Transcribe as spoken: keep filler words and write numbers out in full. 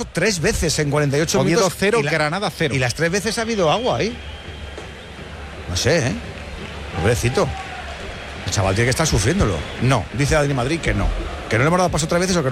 paso tres veces en cuarenta y ocho Oviedo minutos. cero, y la, Granada cero. Y las tres veces ha habido agua ahí. No sé, ¿eh? Pobrecito. El chaval tiene que estar sufriéndolo. No, dice Adri Madrid que no. Que no le hemos dado paso tres veces o que no.